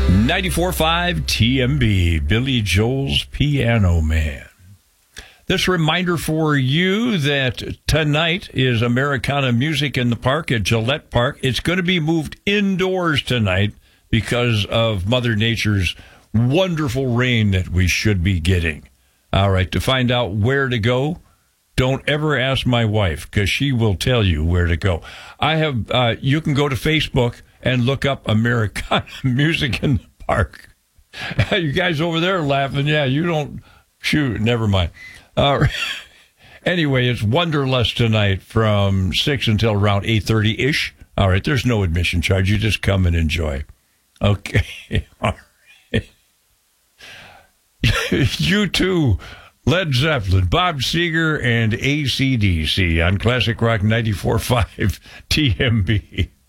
94.5 TMB, Billy Joel's Piano Man. This reminder for you that tonight is Americana Music in the Park at Gillette Park. It's going to be moved indoors tonight because of Mother Nature's wonderful rain that we should be getting. All right, to find out where to go, don't ever ask my wife because she will tell you where to go. You can go to Facebook and look up Americana Music in the Park. You guys over there are laughing. Yeah, you don't. Shoot, never mind. Anyway, it's Wonderlust tonight from 6 until around 8:30-ish. All right, there's no admission charge. You just come and enjoy. Okay. All right. U2, Led Zeppelin, Bob Seger, and AC/DC on Classic Rock 94.5 TMB.